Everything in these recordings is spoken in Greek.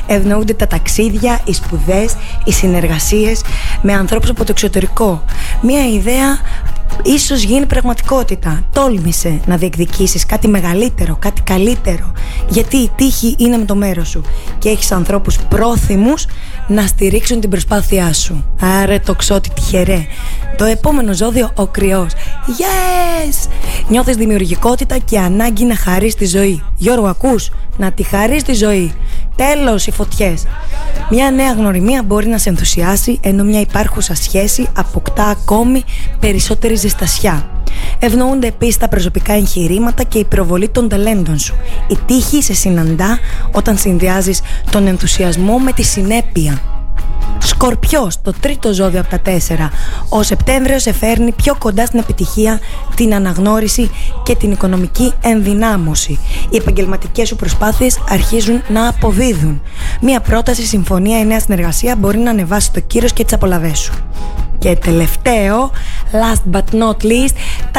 Ευνοούνται τα ταξίδια, οι σπουδές, οι συνεργασίες με ανθρώπους από το εξωτερικό. Μια ιδέα ίσως γίνει πραγματικότητα. Τόλμησε να διεκδικήσεις κάτι μεγαλύτερο, κάτι καλύτερο, γιατί η τύχη είναι με το μέρος σου και έχεις ανθρώπους πρόθυμους να στηρίξουν την προσπάθειά σου. Άρε τοξότη τυχερέ. Το επόμενο ζώδιο, ο Κρυός. Yes! Νιώθεις δημιουργικότητα και ανάγκη να χαρείς τη ζωή. Γιώργο, ακούς? Να τη χαρείς τη ζωή. Τέλος οι φωτιές. Μια νέα γνωριμία μπορεί να σε ενθουσιάσει, ενώ μια υπάρχουσα σχέση αποκτά ακόμη περισσότερη ζεστασιά. Ευνοούνται επίσης τα προσωπικά εγχειρήματα και η προβολή των ταλέντων σου. Η τύχη σε συναντά όταν συνδυάζεις τον ενθουσιασμό με τη συνέπεια. Σκορπιός, το τρίτο ζώδιο από τα 4. Ο Σεπτέμβριος σε φέρνει πιο κοντά στην επιτυχία, την αναγνώριση και την οικονομική ενδυνάμωση. Οι επαγγελματικές σου προσπάθειες αρχίζουν να αποδίδουν. Μία πρόταση, συμφωνία ή νέα συνεργασία μπορεί να ανεβάσει το κύρος και τις απολαβές σου. Και τελευταίο, last but not least,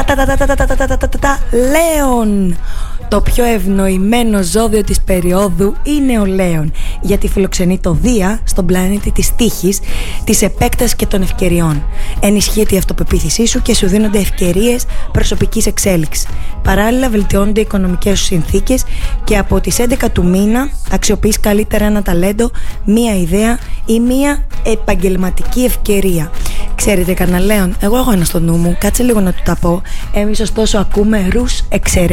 Λέων. Το πιο ευνοημένο ζώδιο της περίοδου είναι ο Λέων, γιατί φιλοξενεί το Δία στον πλανήτη της τύχης, της επέκτασης και των ευκαιριών. Ενισχύεται η αυτοπεποίθησή σου και σου δίνονται ευκαιρίες προσωπικής εξέλιξης. Παράλληλα βελτιώνονται οι οικονομικές σου συνθήκες και από τις 11 του μήνα αξιοποιείς καλύτερα ένα ταλέντο, μία ιδέα ή μία επαγγελματική ευκαιρία. Ξέρετε κανένα Λέων? Εγώ έχω ένα στο νου μου, κάτσε λίγο να του τα πω. Εμείς ωστόσο ακούμε Ρους εξαιρετικά.